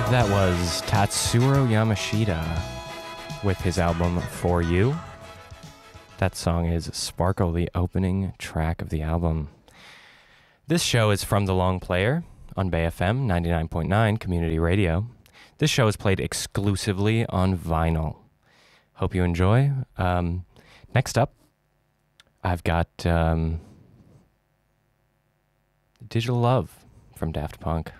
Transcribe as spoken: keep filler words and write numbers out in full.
That was Tatsuro Yamashita with his album For You. That song is Sparkle, the opening track of the album. This show is from The Long Player on Bay F M ninety-nine point nine Community Radio. This show is played exclusively on vinyl. Hope you enjoy. Um, next up, I've got um, Digital Love from Daft Punk.